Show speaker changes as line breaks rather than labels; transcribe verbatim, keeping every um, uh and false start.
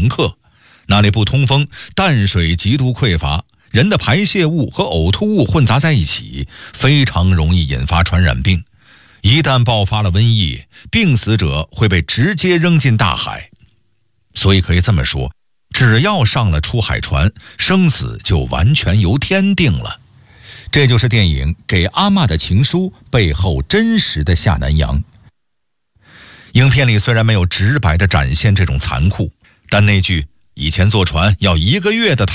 常客，那里不通风，淡水极度匮乏，人的排泄物和呕吐物混杂在一起，非常容易引发传染病。一旦爆发了瘟疫，病死者会被直接扔进大海。所以可以这么说，只要上了出海船，生死就完全由天定了。这就是电影《给阿嬷的情书》背后真实的下南洋。影片里虽然没有直白地展现这种残酷，但那句以前坐船要一个月的